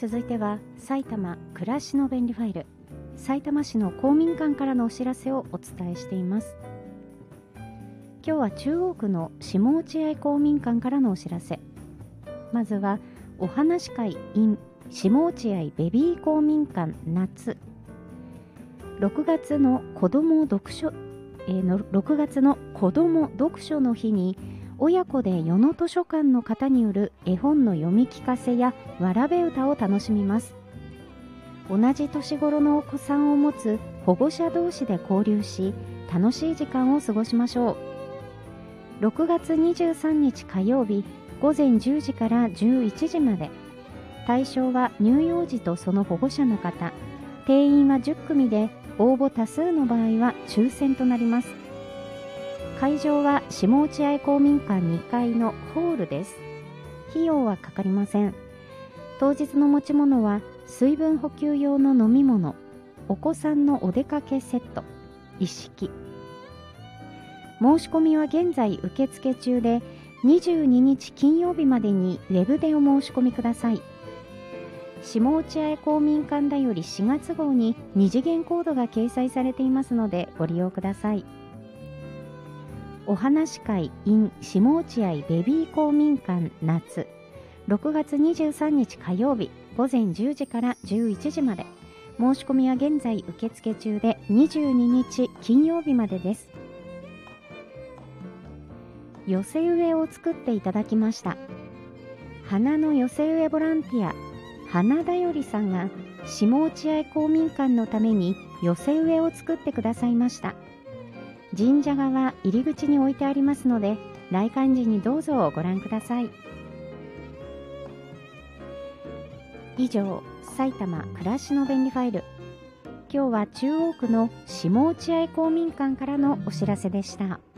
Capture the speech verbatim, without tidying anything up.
続いては埼玉暮らしの便利ファイル、さいたま市の公民館からのお知らせをお伝えしています。今日は中央区の下落合公民館からのお知らせ。まずはお話会 in 下落合ベビー公民館夏、ろくがつの子ども読書、えー、のろくがつの子ども読書の日に親子で与野図書館の方による絵本の読み聞かせやわらべ歌を楽しみます。同じ年頃のお子さんを持つ保護者同士で交流し、楽しい時間を過ごしましょう。ろくがつにじゅうさんにち火曜日、ごぜんじゅうじからじゅういちじまで。対象は乳幼児とその保護者の方。定員はじゅっくみで、応募多数の場合は抽選となります。会場は下落合公民館にかいのホールです。費用はかかりません。当日の持ち物は水分補給用の飲み物、お子さんのお出かけセット、一式。申し込みは現在受付中で、にじゅうににち金曜日までにウェブでお申し込みください。下落合公民館だよりしがつ号にに次元コードが掲載されていますのでご利用ください。お話会 in 下落合ベビー公民館夏、ろくがつにじゅうさんにち火曜日、ごぜんじゅうじからじゅういちじまで。申し込みは現在受付中で、にじゅうににち金曜日までです。寄せ植えを作っていただきました。花の寄せ植えボランティア、花だよりさんが下落合公民館のために寄せ植えを作ってくださいました。神社側入り口に置いてありますので、来館時にどうぞご覧ください。以上、埼玉暮らしの便利ファイル。今日は中央区の下落合公民館からのお知らせでした。